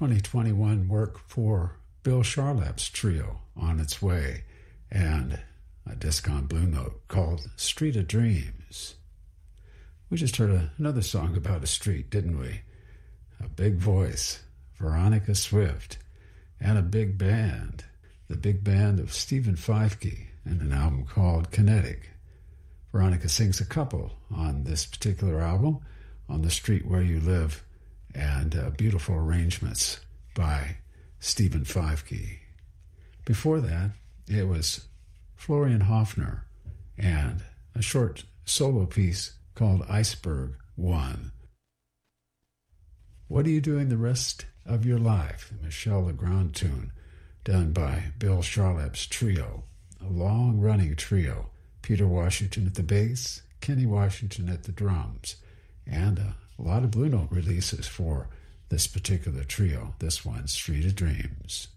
2021 work for Bill Charlap's trio, On Its Way, and a disc on Blue Note called Street of Dreams. We just heard another song about a street, didn't we? A big voice, Veronica Swift, and a big band, the big band of Stephen Feifke, and an album called Kinetic. Veronica sings a couple on this particular album, On the Street Where You Live, and beautiful arrangements by Stephen Feifke. Before that, it was Florian Hoffner and a short solo piece called Iceberg 1. What Are You Doing the Rest of Your Life? A Michel Legrand tune done by Bill Charlap's trio, a long-running trio. Peter Washington at the bass, Kenny Washington at the drums, and a lot of Blue Note releases for this particular trio. This one, Street of Dreams.